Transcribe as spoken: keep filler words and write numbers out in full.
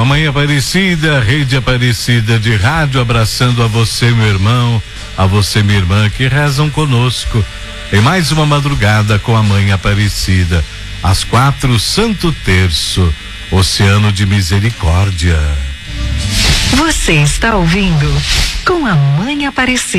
Mãe Aparecida, Rede Aparecida de Rádio, abraçando a você, meu irmão, a você, minha irmã, que rezam conosco em mais uma madrugada com a Mãe Aparecida. Às quatro, Santo Terço, Oceano de Misericórdia. Você está ouvindo Com a Mãe Aparecida.